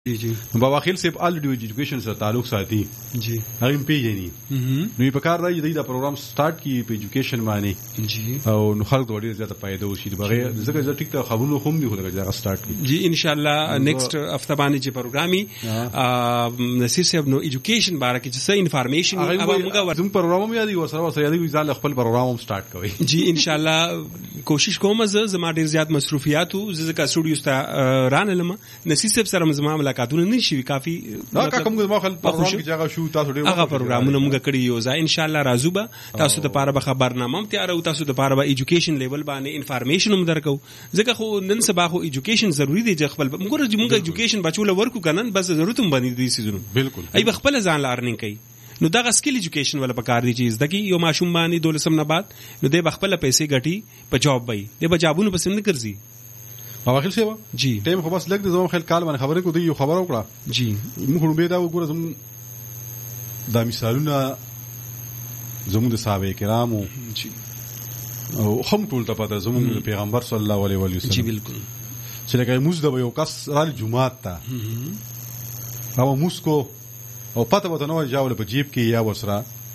جی بابا خیل صاحب الډیو ایجوکیشن سره تعلق ساتي جی هغه پیژني نو په کار راځي دا پروګرام سٹارټ کی په ایجوکیشن باندې جی او نو خلک ډېر زیاته فائدہ وشي بغیر ځکه چې ټیک ته خبرونه هم دي خو دا سٹارټ کی جی ان شاء الله نیکسٹ هفته باندې چې پروګرامي نصیر صاحب نو ایجوکیشن باره کې څه انفارمیشن هغه موږ زم پروګرام یادي ورسره یادي ځان خپل پروګرام هم سٹارټ کوي جی ان شاء الله کوشش کوم زما ډېر زیات مصروفیات او ځکه سټوډیو ته رانلم نصیر صاحب سره زما ملاقاتونه نشي کافي دا کوم ما خپل پروګرام کې ځای شو تاسو ډېر هغه پروګرامونه موږ کړی یو ځای ان شاء الله راځو به تاسو ته لپاره به خبرنامه تیار او تاسو ته لپاره به ایجوکیشن لیول باندې انفارمیشن هم درکو ځکه خو نن سبا خو ایجوکیشن ضروری دی چې خپل موږ ایجوکیشن بچول ورکو کنن بس ضرورت هم باندې دي سيزونو بالکل ای خپل ځان لارنینګ کوي نو دا سکل ایجوکیشن ولا پکار دي چیز دغه یو ماشوم باندې دولسم نه بعد نو د خپل پیسې غټي په جاب وي د بجابونو پسند کرزي بابا خیل صاحب جی ټیم خو بس لګ د زوم خیل کال باندې خبرې کو دی یو خبر وکړه جی موږ به دا وګورو زم دا مثالونه زموږ د صحابه کرامو جی او هم ټول ته پته زموږ پیغمبر صلی الله علیه و سلم جی بالکل چې لکه موږ د یو کس رال جمعات ته او موږ کو او پته وته نو جاول په جیب کې یا وسره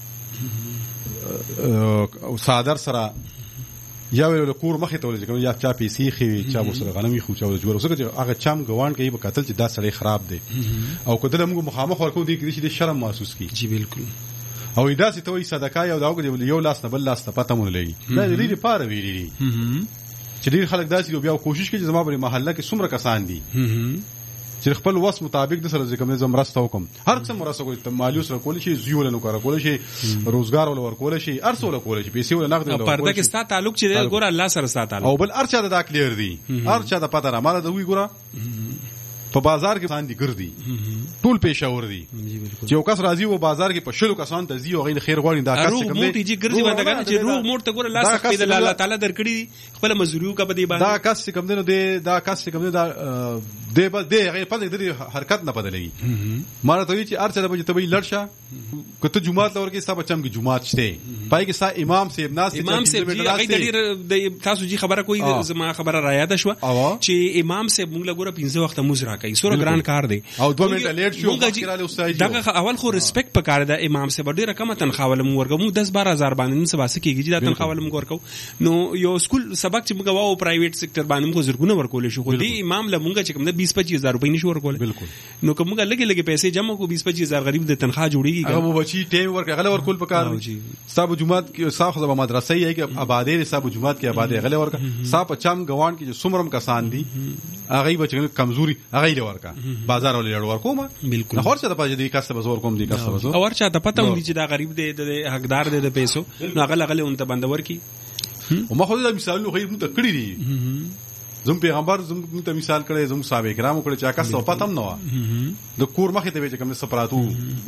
او صادر سره یا ول کور مخې ته ولې یا چا پیسې خې چا وسره غنمي خو چا جوړ وسره چې هغه چم غوان کوي په قتل چې دا سړی خراب دی او کله موږ مخامخ ورکو دي چې شرم محسوس کی جی بالکل او دا چې توي صدقه یو داوګ یو لاس نه بل لاس ته پته مونږ لګي دا دې لپاره ویلي چې ډیر خلک داسې بیا کوشش کوي چې زما په محله کې څومره کسان دي چې خپل وس مطابق د سره ځکه زم راسته حکم هر څه مرسته کوي ته مالیو سره کول شي زیول نه کار کول شي روزګار ول ورکول شي ارسول کول شي پیسې ول نقد ول پرده کې ستا تعلق چې ګور الله سره ستا تعلق او بل ارچا دا کلیر دي ارچا دا پته را مال دا وی ګور په بازار کې باندې ګرځي ټول پېښور دي چې یو کس راځي و بازار کې په شلو کسان ته زی او غیر خیر غواړي دا کس کوم دی چې ګرځي باندې کنه چې روغ مور ته ګور الله سره الله تعالی درکړي خپل مزریو کا بدی باندې دا کس کوم دی نو دا کس کوم دی دا دی بس دی غیر په دې حرکت نه بدلېږي ماره ته چې ارچا د بجې ته لړشه کته جمعه لور کې سبا چم کې جمعه شته پای کې سا امام صاحب ناس امام صاحب هغه تاسو جی خبره کوئی زما خبره را یاد شو چې امام صاحب موږ لګوره 15 وخت مزرا کوي سور ګران کار دی او 2 منټه لیټ شو مخکراله استاد دا اول خو ریسپیکټ پکاره دا امام صاحب ډیره کم تنخواه ولم ورګو موږ 10-12,000 باندې سبا سکیږي دا تنخواه ولم ورکو نو یو سکول سبق چې موږ واو پرایویټ سېکټر باندې موږ زرګونه ورکول شو خو دی امام له موږ چې کوم 20-25,000 روپۍ نشو ورکول بالکل نو کوم لګي لګي پیسې جمع کو 20-25,000 غریب د تنخواه جوړیږي هغه بچی ټیم ورکړه غل ورکول پکاره صاحب جمعات کې صاحب د مدرسې یې کې آبادې صاحب جمعات کې آبادې غل ورکړه صاحب چم غوان کې سمرم کسان دي هغه بچی کمزوري هغه یې ورکړه بازار ولې لړ ورکوما بالکل هر څه د پاجې دی کاسته بزور کوم دی کاسته بزور او ورچا ته پته هم دي چې دا غریب دی د حقدار دی د پیسو نو هغه لغله اون ته بندور کی او ما خو دا مثالونه خو یې ته کړی دي زم پیغمبر زم ته مثال کړی زم صحابه کرام کړی چې کاسته پته هم نه و د کور مخې ته چې کوم سپراتو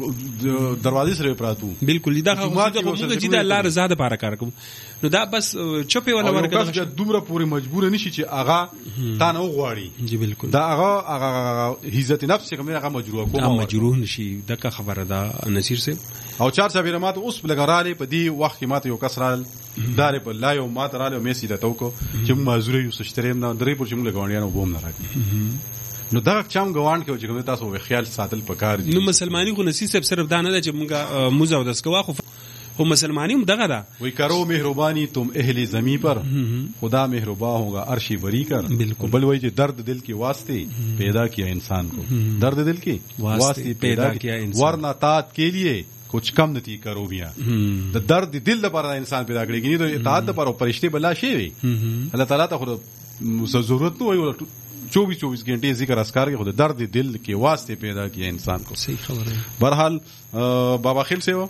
دروازې سره پراتو بالکل دا خو موږ چې د الله رضا د پاره کار کوم نو دا بس چوپې ولا ورکړه چې دومره پوری مجبور نشي چې اغا تا نه غواړي جی بالکل دا اغا عزت نفس کوم هغه مجروح کوم مجروح نشي دغه خبره دا نصیر صاحب او 4 سابیره ماته اوس لګراله په دی وخت کې ماته یو کسرال دار په لا یو ماته رااله میسي د توکو چې معذور یو سشتریم نه درې پر چې موږ غوړیانو بوم نه راکې نو دا چم غوان کې چې کوم تاسو په خیال ساتل پکار دي نو مسلمانی خو نصیب صاحب صرف دا نه چې موږ موزه ودس کوا خو مسلمانی هم دغه دا وی کرو مهربانی تم اهل زمین پر خدا مهربان ہوگا عرشی بری کر بل وہی جو درد دل کے واسطے پیدا کیا انسان کو درد دل کے واسطے پیدا کیا ورنہ اطاعت کے لیے کچھ کم نتی کرو بیا د درد دل لپاره انسان پیدا کړی کینی د اطاعت لپاره پرشتي بلا شي وي الله تعالی ته خو ضرورت نه وي 24 घंटे ذکر اسکار کے خود درد دل کے واسطے پیدا کیا انسان کو صحیح خبر ہے بہرحال بابا خیل سے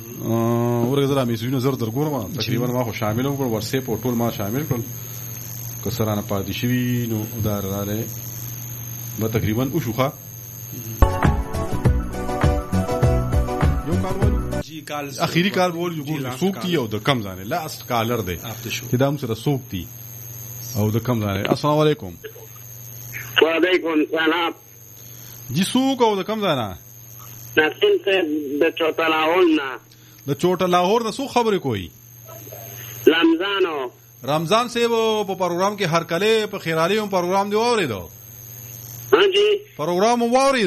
ورغزرا میسونو زر درګورما تقریبا ما خو شامل وګور ورسې په ټول ما شامل کړ کسرانه پاتې شوی نو ادار رااله به تقریبا وشوخه یو کارول جی کال اخیری کارول یو سوقتی او د کم ځانه لاست کالر دی چې دا موږ سره سوقتی او د کم ځانه السلام علیکم وعلیکم السلام جی سوق او د کم ځانه نسیم سے د چوټا لاهور نه د چوټا لاهور نه سو خبرې کوي رمضان سے وہ پروگرام کے ہر کلے خیرالی پروگرام دی واورېدو ہاں جی پروگرام واورېدو